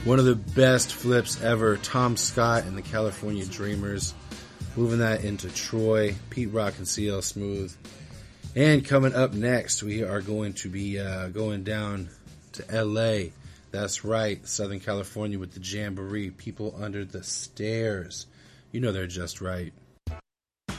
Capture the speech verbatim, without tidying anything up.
One of the best flips ever. Tom Scott and the California Dreamers. Moving that into Troy. Pete Rock and C L Smooth. And coming up next, we are going to be uh, going down to L A. That's right, Southern California with the Jamboree. People Under the Stairs. You know they're just right.